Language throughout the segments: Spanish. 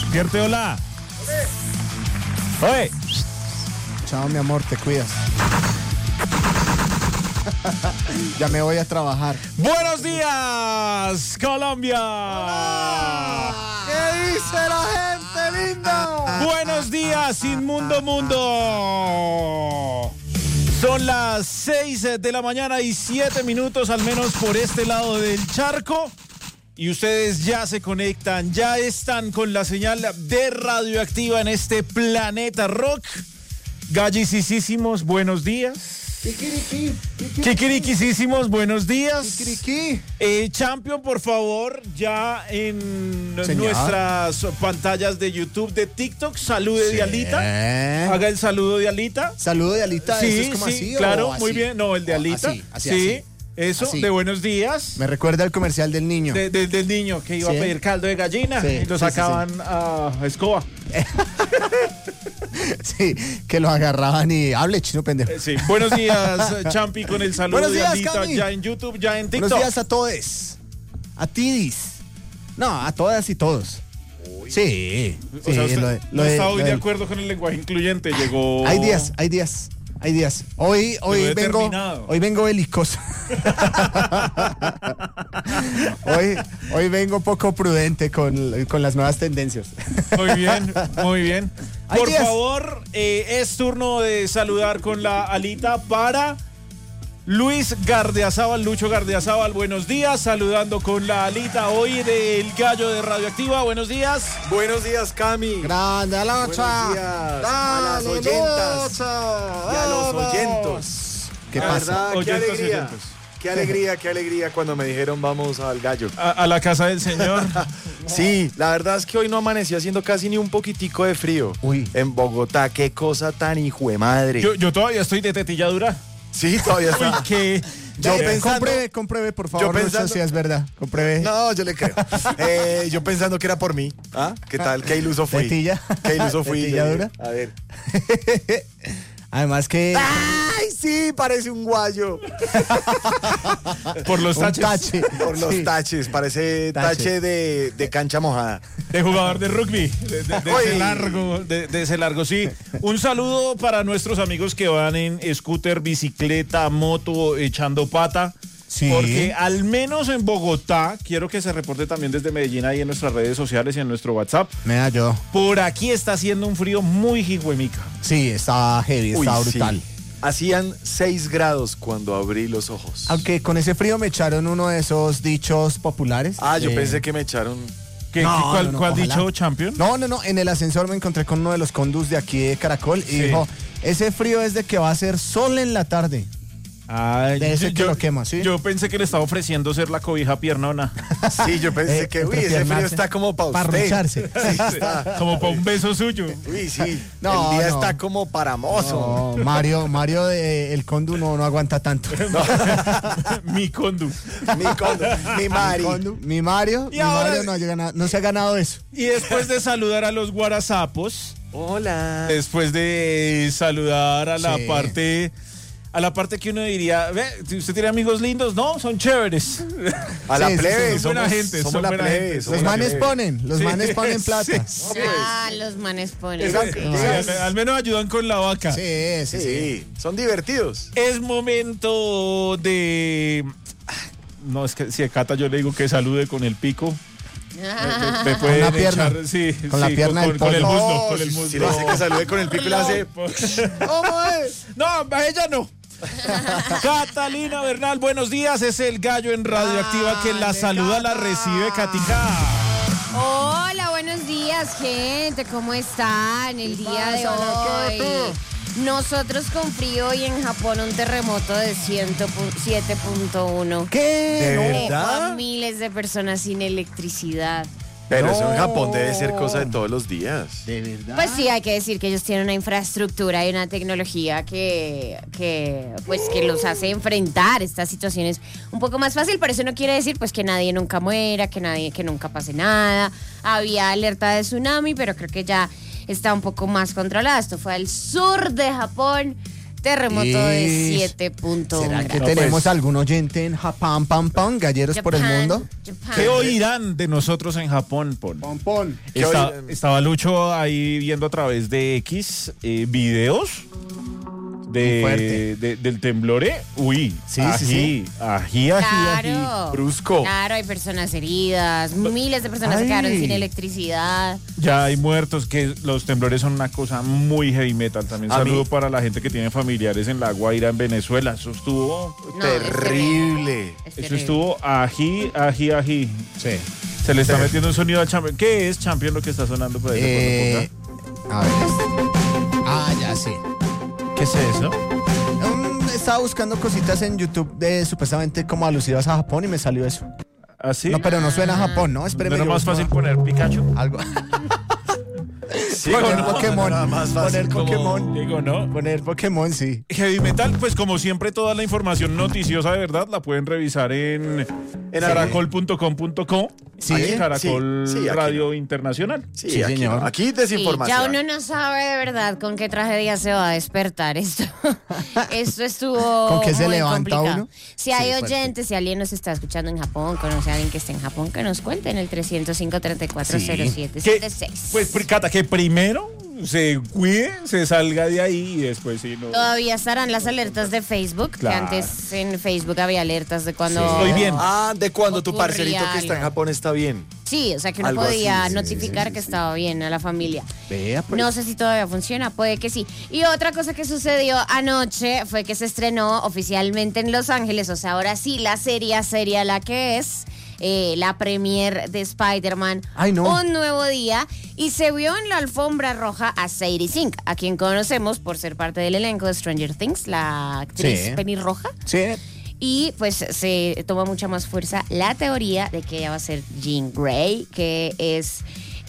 Vierte, hola. Oye. Chao, mi amor, te cuidas. Ya me voy a trabajar. Buenos días, Colombia. ¿Qué dice la gente linda? Buenos días, Inmundo Mundo. Son las 6 de la mañana y 7 minutos, al menos por este lado del charco. Y ustedes ya se conectan, ya están con la señal de Radioactiva en este planeta rock. Gallisísimos, buenos días. Kikiriquisísimos, buenos días. Champion, por favor, ya en nuestras pantallas de YouTube, de TikTok, salude de Alita. Haga el saludo de Alita. ¿Saludo de Alita? Sí, ¿Eso es como así claro, o así? muy bien. No, el de Alita. Así. Eso, así. de buenos días. Me recuerda el comercial del niño. Del niño que iba a pedir caldo de gallina y lo sacaban a escoba. Sí, que lo agarraban y hable chino pendejo. Sí, buenos días, Champi, con el saludo Buenos días, de Alita, Cami. ya en YouTube, ya en TikTok. Buenos días a todos. A tidis. No, a todas y todos. Sí. O sea, usted no está hoy de del- acuerdo con el lenguaje incluyente, llegó... Hay días. Hoy vengo belicoso. hoy vengo poco prudente con las nuevas tendencias. Muy bien. Hay Por días. favor, es turno de saludar con la Alita para Luis Gardiazabal, Lucho Gardiazabal, buenos días, saludando con la Alita hoy del Gallo de Radioactiva, buenos días. Buenos días, Cami. Grande, Alocha. Buenos días a las oyentas y a los oyentos. ¿Qué La pasa? verdad, Oyentos y qué oyentos. qué alegría cuando me dijeron vamos al gallo. A la casa del señor. Sí, la verdad es que hoy no amaneció haciendo casi ni un poquitico de frío. Uy. En Bogotá, qué cosa tan hijo de madre. Yo todavía estoy de tetilladura. Sí, todavía Uy, está. qué... Yo pensando- compruebe, por yo favor, Lucho, pensando- si es verdad. Compruebe. No, yo le creo. Yo pensando que era por mí. ¿Ah? ¿Qué tal? ¿Qué iluso fui? Tetilla. ¿Qué iluso fui? Tetilladura. A ver. Además que ¡Ay, sí! Parece un guayo. Por los un taches. tache. Por los Sí. taches. Parece Tache. tache de cancha mojada. De jugador de rugby, de ese Uy. largo, de ese largo, sí. Un saludo para nuestros amigos que van en scooter, bicicleta, moto, echando pata. Sí. Porque al menos en Bogotá, quiero que se reporte también desde Medellín ahí en nuestras redes sociales y en nuestro WhatsApp. Me da yo. Por aquí está haciendo un frío muy hijuemica. Sí, está heavy, está Uy, brutal. sí. Hacían 6 grados cuando abrí los ojos. Aunque con ese frío me echaron uno de esos dichos populares. Yo pensé que me echaron. ¿Cuál ojalá. dicho, Champion? No, en el ascensor me encontré con uno de los condus de aquí de Caracol y Sí. dijo, ese frío es de que va a ser sol en la tarde. Ay, De ese que lo quema, ¿sí? Yo pensé que le estaba ofreciendo ser la cobija piernona. Sí, yo pensé que, uy, ese frío entrepiernarse, está como para usted. parrucharse. Sí, está. Como para un beso suyo. Uy, sí. No, el día no. está como para mozo. No, Mario de el condu no aguanta tanto. Mi condu. Mi Mari. Mi Mario Y ahora- no se ha ganado eso. Y después de saludar a los guarazapos, Hola. después de saludar a la Sí. parte... A la parte que uno diría, ve, si usted tiene amigos lindos, no, son chéveres. A la Sí, sí, plebe. son buena gente, somos son la buena plebe. gente. somos Los la manes plebe. ponen plata. Sí, Los manes ponen. Exacto. sí, al menos ayudan con la vaca. Sí. Sí, son divertidos. Es momento de... No, es que si a Cata yo le digo que salude con el pico. Me pueden la pierna. echar, sí, Con la pierna del con el pollo. muslo, con el Si muslo. le dice que salude con el pico y le hace. ¿Cómo es? No, a ella no. Catalina Bernal, buenos días. Es el Gallo en Radioactiva que la saluda, la recibe Katica. Hola, buenos días, gente. ¿Cómo están el día de hoy? Nosotros con frío y en Japón un terremoto de 7.1. ¿Qué? ¿De No. verdad? A miles de personas sin electricidad. Pero eso en No. Japón debe ser cosa de todos los días. ¿De verdad? Pues sí, hay que decir que ellos tienen una infraestructura y una tecnología que los hace enfrentar estas situaciones un poco más fácil, pero eso no quiere decir pues que nadie nunca muera, que nunca pase nada. Había alerta de tsunami, pero creo que ya está un poco más controlada. Esto fue al sur de Japón. terremoto de Ish. 7.1 ¿Será que grados. tenemos pues. algún oyente en Japón, galleros por el mundo? ¿Qué oirán de nosotros en Japón, Paul? Pompón. Estaba Lucho ahí viendo a través de X videos fuerte. del temblor. Uy, Sí, ají, sí. ají, Claro. Brusco. Claro, hay personas heridas, miles de personas se Ay. quedaron sin electricidad. Ya hay muertos, que los temblores son una cosa muy heavy metal. También A saludo mí- para la gente que tiene familiares en La Guaira, en Venezuela. Eso estuvo, No, es Terrible. Es eso terrible. estuvo ají, ají, ají. Sí. Se le está metiendo un sonido al Champion. ¿Qué es Champion lo que está sonando por ahí? A ver. Ya sí. ¿Qué es eso? Estaba buscando cositas en YouTube de supuestamente como alusivas a Japón y me salió eso. ¿Así? No, pero no suena a Japón, ¿no? ¿No Espéreme. era yo más busco fácil poner Pikachu? algo. Sí, Poner no, Pokémon. era más fácil. Poner Pokémon. Digo, ¿no? Poner Pokémon, sí. Heavy Metal, pues como siempre, toda la información noticiosa de verdad la pueden revisar en caracol.com.co. Sí, Caracol sí, aquí Radio no. Internacional. Sí, Sí, aquí, señor. no. Aquí Sí, desinformación. ya uno no sabe de verdad con qué tragedia se va a despertar esto. Esto estuvo ¿Con qué se muy levanta complicado. uno? Si hay Sí, fuerte. oyentes, si alguien nos está escuchando en Japón, conoce a alguien que esté en Japón, que nos cuente en el 305-3407-76. Pues, Cata, que primero se cuide, se salga de ahí y después sí, no. Todavía estarán las alertas de Facebook, Claro. que antes en Facebook había alertas de cuando... Sí, estoy bien. Ah, de cuando tu Ocurría parcerito que está en algo. Japón está bien. Sí, o sea que uno Algo podía así, sí, notificar sí, que sí. estaba bien a la familia. Vea, pues. No sé si todavía funciona, puede que sí. Y otra cosa que sucedió anoche fue que se estrenó oficialmente en Los Ángeles, o sea, ahora sí, la serie sería la que es, la premier de Spider-Man, Ay, no. Un Nuevo Día, y se vio en la alfombra roja a Sadie Sink, a quien conocemos por ser parte del elenco de Stranger Things, la actriz Sí. pelirroja. Sí. Y pues se toma mucha más fuerza la teoría de que ella va a ser Jean Grey, que es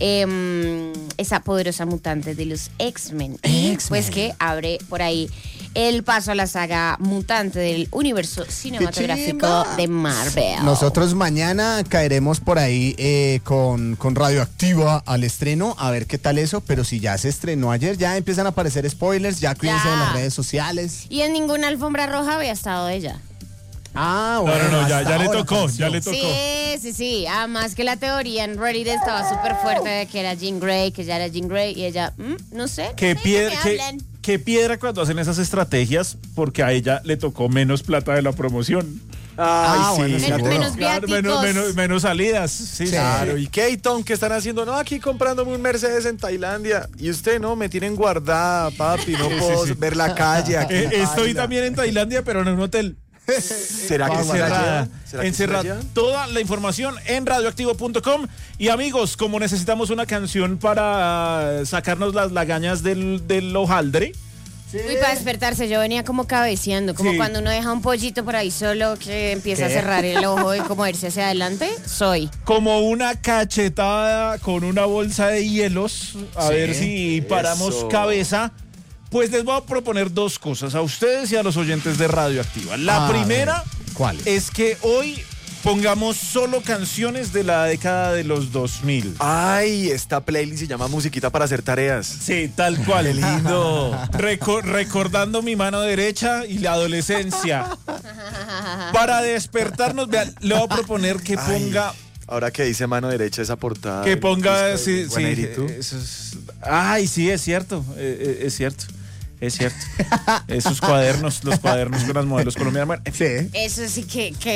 esa poderosa mutante de los X-Men. Y X-Men. pues que abre por ahí el paso a la saga mutante del universo cinematográfico chimba! de Marvel. Nosotros mañana caeremos por ahí con Radioactiva al estreno, a ver qué tal eso, pero si ya se estrenó ayer, ya empiezan a aparecer spoilers, ya cuídense Ya. de las redes sociales. Y en ninguna alfombra roja había estado ella. Ah, No, ya hasta le ahora tocó, apareció. ya le tocó. Sí. Además que la teoría en Reddit estaba súper fuerte de que era Jean Grey, que ya era Jean Grey, y ella, no sé. Qué no sé de piedra, qué hablan. qué piedra cuando hacen esas estrategias, porque a ella le tocó menos plata de la promoción. Ay, sí. bueno, sí, seguro. menos Claro, viáticos. menos salidas. Sí, Sí. Claro, ¿y Keaton qué están haciendo? No, aquí comprándome un Mercedes en Tailandia. Y usted no, me tienen guardada, papi, no puedo ver la calle aquí. Estoy baila. también en Tailandia, pero en un hotel. ¿Será que se la Encerrada. llevan? ¿Será que se la Encerrada. llevan? Toda la información en radioactivo.com. Y amigos, como necesitamos una canción para sacarnos las lagañas del hojaldre. Uy, para despertarse, yo venía como cabeceando, como Sí. cuando uno deja un pollito por ahí solo que empieza a ¿Qué? cerrar el ojo y como irse hacia adelante, soy. Como una cachetada con una bolsa de hielos. A Sí, ver si paramos eso. cabeza. Pues les voy a proponer dos cosas a ustedes y a los oyentes de Radioactiva. La A primera ver, ¿cuál? es que hoy pongamos solo canciones de la década de los 2000. Ay, esta playlist se llama Musiquita para hacer tareas. Sí, tal cual. Qué lindo. Recordando mi mano derecha y la adolescencia. Para despertarnos, vean, le voy a proponer que Ay, ponga... Ahora que dice mano derecha esa portada. Que del ponga... disco de Sí, Juanerito. eso es- ay, sí, es cierto. Es cierto. Es cierto. Esos cuadernos, los cuadernos con las modelos colombianas. Bueno, en fin. Sí. Eso sí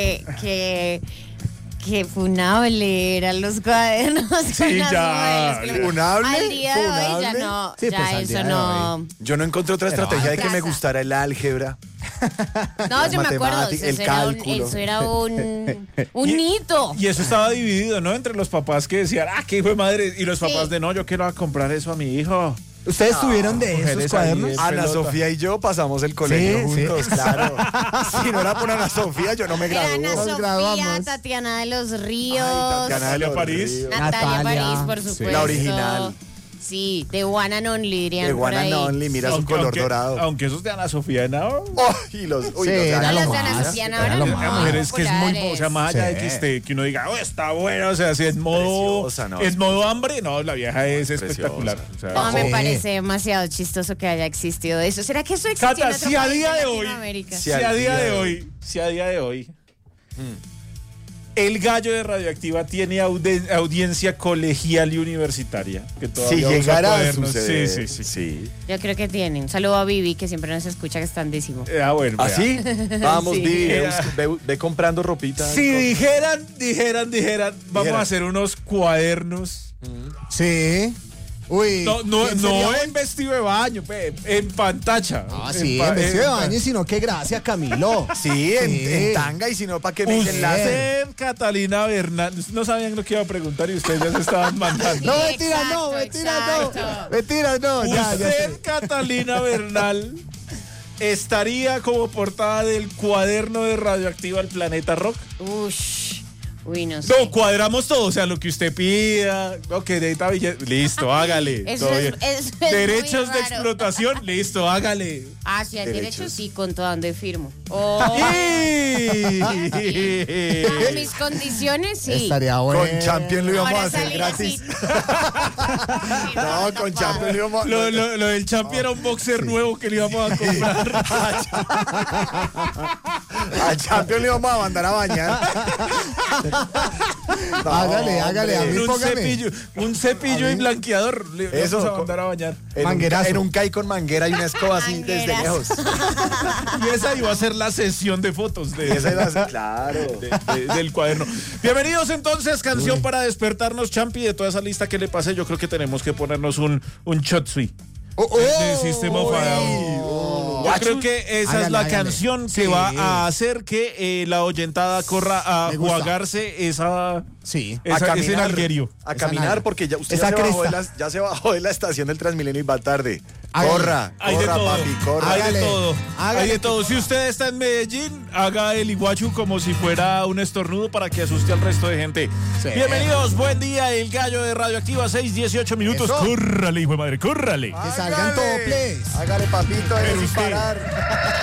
que funable eran los cuadernos Sí, con las ya. modelos. ¿Funable? Al día de hoy ya ¿Funable? no, Sí, ya pues, al eso día de no. Yo no encontré otra Pero estrategia de que me plaza. gustara el álgebra. No, yo me acuerdo, matemática, el eso era, cálculo. eso era un hito. Y eso estaba dividido, ¿no? Entre los papás que decían, qué hijo de madre. Y los Sí. papás de, no, yo quiero comprar eso a mi hijo. ¿Ustedes tuvieron de mujeres esos ahí, cuadernos? Ana pelota. Sofía y yo pasamos el colegio Sí, sí. juntos, claro. Si no era por Ana Sofía, yo no me Era Ana graduó. Nos Sofía, graduamos. Tatiana de los Ríos, Ay, Tatiana de Natalia los París. Ríos. Natalia Natalia, París, por sí. supuesto. La original. Sí, de One and Only, dirían De por One and ahí. Only, mira su color dorado. Aunque esos de Ana Sofía Henao. Oh, y los, uy, Sí, los de era Ana lo Los de Ana más, Sofía era ahora lo no, más. La mujer es que es muy, o sea, más allá de Sí. que uno diga, está bueno, o sea, si es modo, Preciosa, ¿no? es modo hambre, no, la vieja es espectacular. O sea, No, me Sí. parece demasiado chistoso que haya existido eso. ¿Será que eso existió Cata, en otro si a país día de de hoy, Latinoamérica? si a día de hoy, el gallo de Radioactiva tiene audiencia colegial y universitaria. Que Si todavía usa llegara a cuadernos. suceder. Sí. Yo creo que tienen. Un saludo a Vivi, que siempre nos escucha, que es tandísimo. Bueno, vea. ¿Así? Vamos, Sí. Vivi, ve comprando ropita. Si dijeran, vamos Dijeran. a hacer unos cuadernos. Sí. Uy. No ¿quién sería hoy? en vestido de baño, en pantacha. Ah, sí, en vestido de baño, sino qué gracia, Camilo. Sí, en tanga y si no, ¿para qué me dicen láser? Usted, Catalina Bernal, no sabían lo que iba a preguntar y ustedes ya se estaban mandando. No, Sí, mentira, no, exacto. mentira, no, ya Usted, sé. Catalina Bernal, estaría como portada del cuaderno de Radioactiva al Planeta Rock. Uy, no sé. No, cuadramos todo, o sea, lo que usted pida, lo que necesita listo, hágale. Eso todo es- bien. eso es muy Derechos de raro. explotación, listo, hágale. Ah, sí, al derecho Derechos. sí, con todo donde firmo. Oh, Y- bajo mis condiciones, sí. Estaría bueno. Con Champion lo íbamos a Ahora hacer salir gratis. así. No, con Champion lo íbamos a Lo del Champi era un boxer nuevo que le íbamos a comprar. A Champion le íbamos a mandar a bañar. No, Hágale, a mí un póngame. cepillo y blanqueador. Le Eso, vamos a mandar a bañar. Manguerazo. En un CAI con manguera y una escoba así desde lejos. Manguerazo. Y esa iba a ser la sesión de fotos de, Esa era, claro. del cuaderno. Bienvenidos entonces, canción para despertarnos, Champi, de toda esa lista que le pasé. Yo creo que tenemos que ponernos un Chotsui de System of a Down. Yo creo que esa es la Hágale. canción que Sí. va a hacer que la oyentada corra a Me gusta. jugarse esa, Sí. ese nalguerio. A Esa caminar nalga. porque ya usted Esa ya se, bajó de cresta. ya se bajó de la estación del Transmilenio y va tarde. Hágale. Corra, Hay de corra, todo, papi, corra. hay de Hágale. todo, Hágale. hay de todo. Si usted está en Medellín, haga el iguachu como si fuera un estornudo para que asuste al resto de gente. Sí. Bienvenidos, buen día, el gallo de Radioactiva, 6:18 minutos. Eso. Córrale, hijo de madre, córrale. Que salgan toples. Hágale, papito, Pero sin usted- parar.